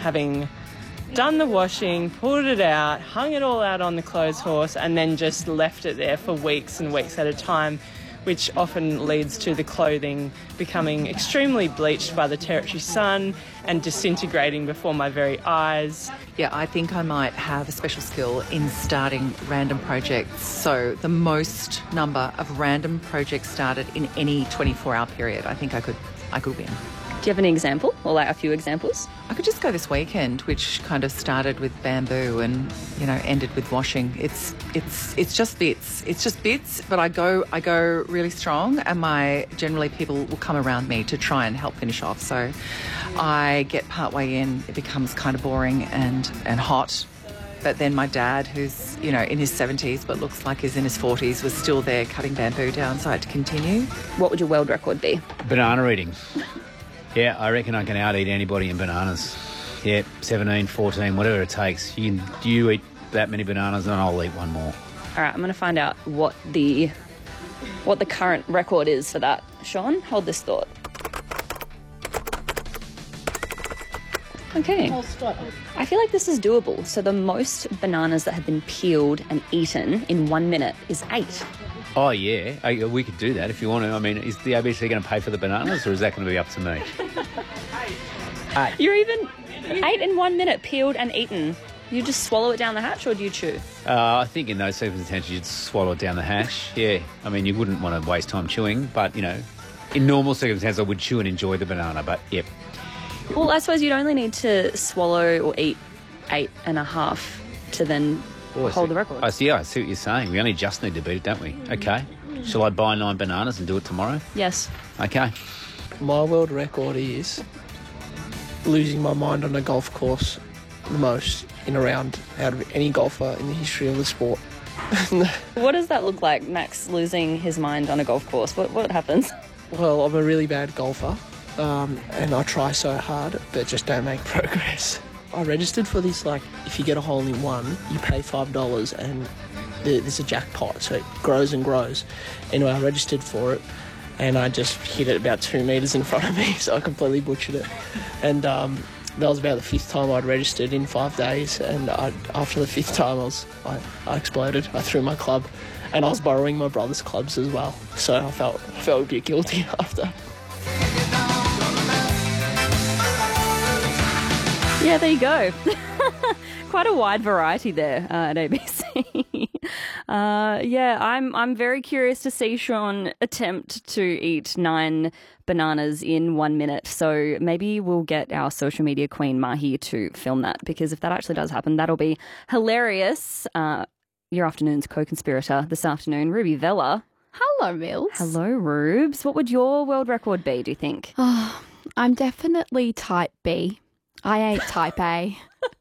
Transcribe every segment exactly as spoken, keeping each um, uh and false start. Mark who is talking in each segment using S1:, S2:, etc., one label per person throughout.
S1: having done the washing, pulled it out, hung it all out on the clothes horse, and then just left it there for weeks and weeks at a time, which often leads to the clothing becoming extremely bleached by the territory sun and disintegrating before my very eyes.
S2: Yeah, I think I might have a special skill in starting random projects. So the most number of random projects started in any twenty-four hour period, I think I could I could win.
S3: Do you have an example, or like a few examples?
S2: I could just go this weekend, which kind of started with bamboo and, you know, ended with washing. It's it's it's just bits. It's just bits, but I go I go really strong, and my generally people will come around me to try and help finish off. So I get partway in, it becomes kind of boring and and hot. But then my dad, who's, you know, in his seventies but looks like he's in his forties, was still there cutting bamboo down, so I had to continue.
S3: What would your world record be?
S4: Banana eating. Yeah, I reckon I can out-eat anybody in bananas. Yeah, seventeen, fourteen, whatever it takes. You, you eat that many bananas and I'll eat one more.
S3: All right, I'm going to find out what the what the current record is for that. Sean, hold this thought. Okay. I feel like this is doable. So the most bananas that have been peeled and eaten in one minute is eight.
S4: Oh, yeah. I, we could do that if you want to. I mean, is the A B C going to pay for the bananas or is that going to be up to me?
S3: Eight. You're even eight in one minute, peeled and eaten. You just swallow it down the hatch, or do you chew?
S4: Uh, I think in those circumstances you'd swallow it down the hatch, yeah. I mean, you wouldn't want to waste time chewing, but, you know, in normal circumstances I would chew and enjoy the banana, but, yep.
S3: Well, I suppose you'd only need to swallow or eat eight and a half to then
S4: Oh,
S3: hold the record.
S4: I see, I see what you're saying. We only just need to beat it, don't we? Okay. Shall I buy nine bananas and do it tomorrow?
S3: Yes.
S4: Okay.
S5: My world record is losing my mind on a golf course the most in a round out of any golfer in the history of the sport.
S3: What does that look like, Max losing his mind on a golf course? What what happens?
S5: Well, I'm a really bad golfer, um, and I try so hard but just don't make progress. I registered for this, like, if you get a hole in one, you pay five dollars and there's a jackpot, so it grows and grows. Anyway, I registered for it, and I just hit it about two metres in front of me, so I completely butchered it. And um, that was about the fifth time I'd registered in five days, and I, after the fifth time I, was, I, I exploded. I threw my club, and I was borrowing my brother's clubs as well, so I felt, I felt a bit guilty after.
S3: Yeah, there you go. Quite a wide variety there uh, at A B C. uh, yeah, I'm I'm very curious to see Sean attempt to eat nine bananas in one minute. So maybe we'll get our social media queen Mahi to film that, because if that actually does happen, that'll be hilarious. Uh, your afternoon's co-conspirator this afternoon, Ruby Vella.
S6: Hello, Mills.
S3: Hello, Rubes. What would your world record be, do you think?
S6: Oh, I'm definitely type B. I ain't type A.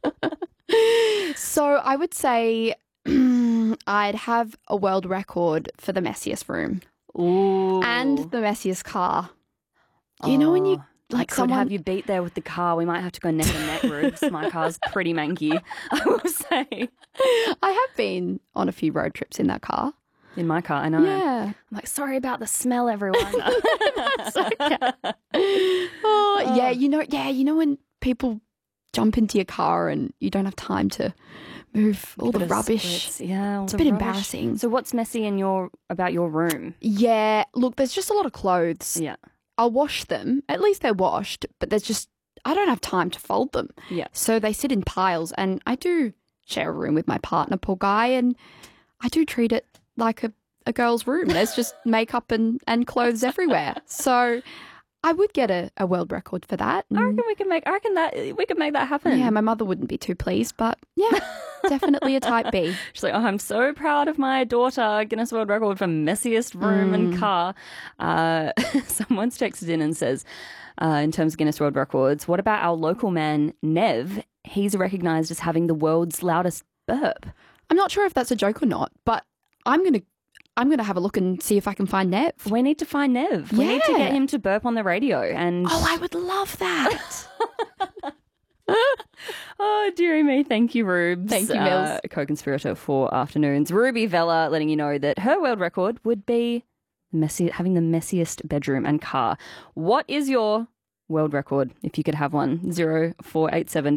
S6: So I would say I'd have a world record for the messiest room.
S3: Ooh.
S6: And the messiest car. You oh, know when you...
S3: Like I could someone... have you beat there with the car. We might have to go neck and neck, Rubes. My car's pretty manky, I will say.
S6: I have been on a few road trips in that car.
S3: In my car, I know.
S6: Yeah.
S3: I'm like, sorry about the smell, everyone.
S6: That's okay. Oh, yeah, you know, yeah, you know when people jump into your car and you don't have time to move all the rubbish.
S3: Splits. Yeah,
S6: it's a bit rubbish. Embarrassing.
S3: So what's messy in your about your room?
S6: Yeah, look, there's just a lot of clothes.
S3: Yeah.
S6: I'll wash them. At least they're washed, but there's just, I don't have time to fold them.
S3: Yeah.
S6: So they sit in piles, and I do share a room with my partner, poor guy, and I do treat it like a, a girl's room. There's just makeup and, and clothes everywhere. So I would get a, a world record for that.
S3: I reckon we can make. I reckon that we could make that happen.
S6: Yeah, my mother wouldn't be too pleased, but yeah, definitely a type B.
S3: She's like, oh, I'm so proud of my daughter. Guinness World Record for messiest room mm. and car. Uh, someone's texted in and says, uh, in terms of Guinness World Records, what about our local man Nev? He's recognised as having the world's loudest burp.
S6: I'm not sure if that's a joke or not, but I'm gonna. I'm going to have a look and see if I can find Nev.
S3: We need to find Nev. We
S6: yeah.
S3: need to get him to burp on the radio. And
S6: oh, I would love that.
S3: Oh, dearie me. Thank you, Rubes.
S6: Thank you, Mills.
S3: Uh, co-conspirator for afternoons. Ruby Vella letting you know that her world record would be messy, having the messiest bedroom and car. What is your world record, if you could have one? zero four eight seven